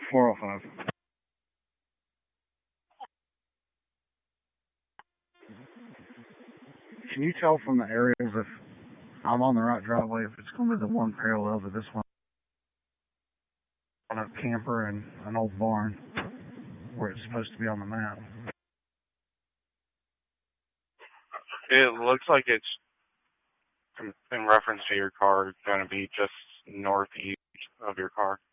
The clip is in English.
405. Can you tell from the aerials if I'm on the right driveway, if it's going to be the one parallel to this one? On a camper and an old barn where it's supposed to be on the map. It looks like it's, in reference to your car, going to be just northeast of your car.